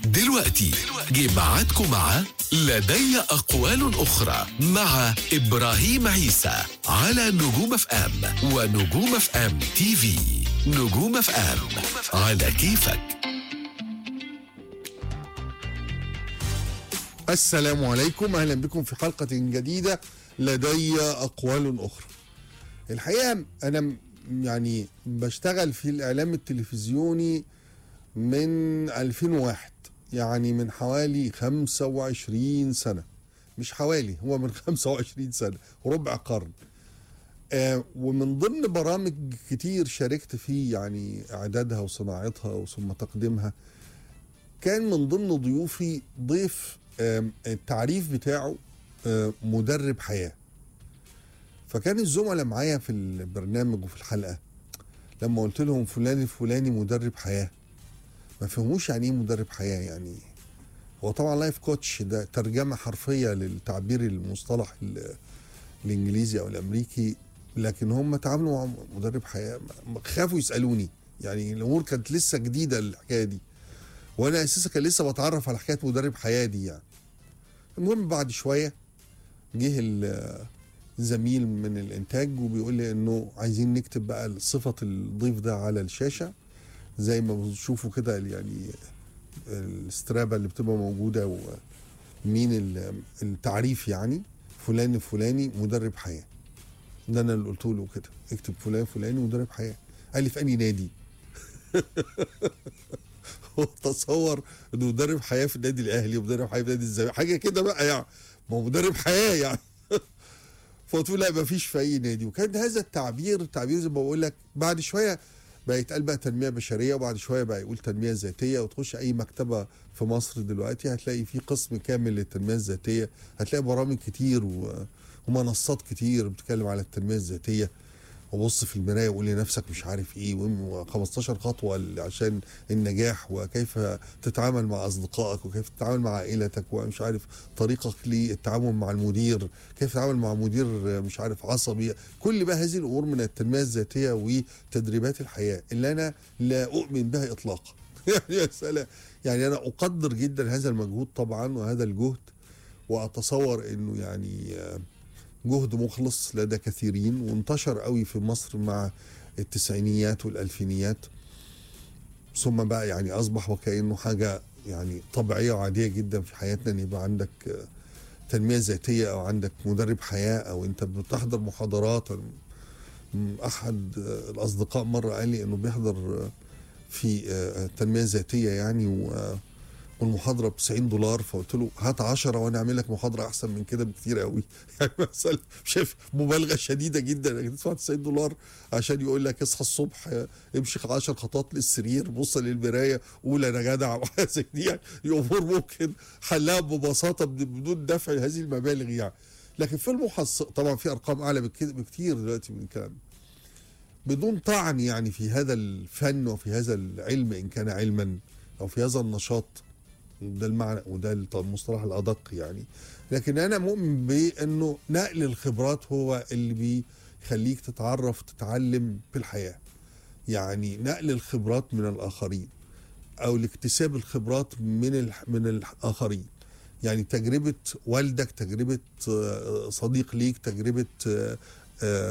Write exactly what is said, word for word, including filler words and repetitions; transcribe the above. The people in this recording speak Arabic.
دلوقتي جه ميعادكم مع لدي أقوال أخرى مع إبراهيم عيسى على نجوم اف ام ونجوم اف ام تي في. نجوم اف ام على كيفك. السلام عليكم، أهلا بكم في حلقة جديدة لدي أقوال أخرى. الحقيقة أنا يعني بشتغل في الإعلام التلفزيوني من ألفين وواحد، يعني من حوالي خمسة وعشرين سنة. مش حوالي، هو من خمسة وعشرين سنة، ربع قرن. آه ومن ضمن برامج كتير شاركت فيه، يعني إعدادها وصناعتها وثم تقديمها، كان من ضمن ضيوفي ضيف آه التعريف بتاعه آه مدرب حياة. فكان الزملاء معايا في البرنامج وفي الحلقة لما قلت لهم فلان الفلاني مدرب حياة، ما فهموش يعني ايه مدرب حياة. يعني هو طبعا لايف كوتش ده ترجمة حرفية للتعبير المصطلح الانجليزي او الامريكي، لكن هم تعاملوا مع مدرب حياة خافوا يسألوني. يعني الامور كانت لسه جديدة الحكاية دي، وانا اساسا كان لسه بتعرف على حكاية مدرب حياة دي. يعني المهم بعد شوية جه زميل من الانتاج وبيقول لي انه عايزين نكتب بقى صفة الضيف ده على الشاشة زي ما بتشوفوا كده، يعني الاسترابة اللي بتبقى موجودة ومين التعريف، يعني فلان الفلاني مدرب حياة. ده انا اللي قلت له كده، اكتب فلان فلاني مدرب حياة. قال لي في انهي نادي؟ هو تصور انه مدرب حياة في النادي الاهلي ومدرب حياة في نادي الزمالك، حاجة كده بقى يعني، ما هو مدرب حياة يعني. فقلت له لا، ما فيش في اي نادي. وكان هذا التعبير التعبير زي ما بقول لك، بعد شويه بقى يتقال بقى تنميه بشريه، وبعد شويه بقى يقول تنميه ذاتيه. وتخش اي مكتبه في مصر دلوقتي هتلاقي في قسم كامل للتنميه الذاتيه، هتلاقي برامج كتير ومنصات كتير بتتكلم على التنميه الذاتيه. وبص في المرايه وقول لنفسك مش عارف ايه، وخمستاشر خطوه عشان النجاح، وكيف تتعامل مع اصدقائك، وكيف تتعامل مع عائلتك، ومش عارف طريقك للتعامل مع المدير، كيف تتعامل مع مدير مش عارف عصبي. كل بقى هذه الامور من التنميه الذاتيه وتدريبات الحياه اللي انا لا اؤمن بها اطلاقا. يعني مساله، يعني انا اقدر جدا هذا المجهود طبعا وهذا الجهد، واتصور انه يعني جهد مخلص لدى كثيرين، وانتشر قوي في مصر مع التسعينيات والألفينيات، ثم بقى يعني أصبح وكأنه حاجة يعني طبيعية وعادية جدا في حياتنا أن يبقى عندك تنمية ذاتية أو عندك مدرب حياة أو أنت بتحضر محاضرات. أحد الأصدقاء مرة قال لي أنه بيحضر في تنمية ذاتية يعني، و والمحاضرة ب تسعين دولار. فقلت له هات عشرة وانا اعمل لك محاضرة احسن من كده بكتير قوي. يعني مثلا شايف مبالغة شديدة جدا انك تدفع تسعين دولار عشان يقول لك اصحى الصبح امشي عشر خطوات للسرير، بص للمراية، قول انا جدع وحاسك دي. يعني الامور ممكن حلها ببساطة بدون دفع هذه المبالغ يعني. لكن في المحصل طبعا في ارقام اعلى بكتير دلوقتي من الكلام، بدون طعن يعني في هذا الفن وفي هذا العلم ان كان علما، او في هذا النشاط، ده المعنى وده المصطلح الأدق يعني. لكن أنا مؤمن بأنه نقل الخبرات هو اللي بيخليك تتعرف تتعلم في الحياة. يعني نقل الخبرات من الآخرين أو الاكتساب الخبرات من من الآخرين. يعني تجربة والدك، تجربة صديق ليك، تجربة